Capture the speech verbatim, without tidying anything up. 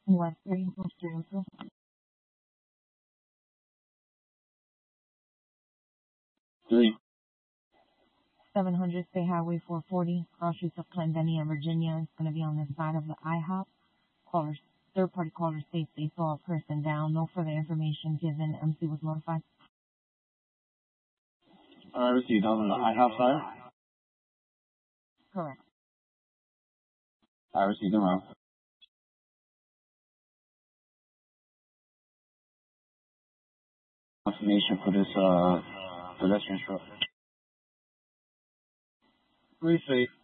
West three, Mister Info. Three. seven hundred State Highway four forty, cross streets of Clendenin, Virginia. It's going to be on the side of the IHOP. Caller, third party caller states they saw a person down. No further information given. M C was notified. I received on the IHOP side. Correct. I received the route. Information for this uh pedestrian truck. Three safe.